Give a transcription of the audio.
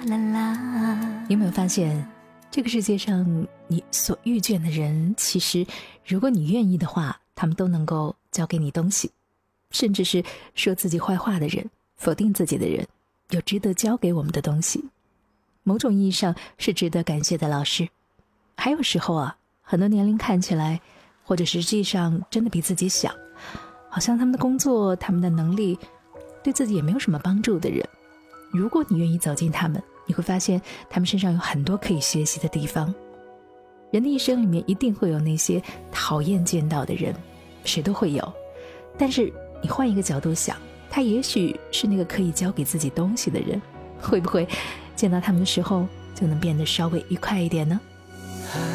啦啦。你有没有发现，这个世界上你所遇见的人，其实如果你愿意的话，他们都能够教给你东西，甚至是说自己坏话的人，否定自己的人，有值得教给我们的东西，某种意义上是值得感谢的老师。还有时候啊，很多年龄看起来或者实际上真的比自己小，好像他们的工作他们的能力对自己也没有什么帮助的人，如果你愿意走进他们，你会发现他们身上有很多可以学习的地方。人的一生里面一定会有那些讨厌见到的人，谁都会有，但是你换一个角度想，他也许是那个可以教给自己东西的人，会不会见到他们的时候就能变得稍微愉快一点呢？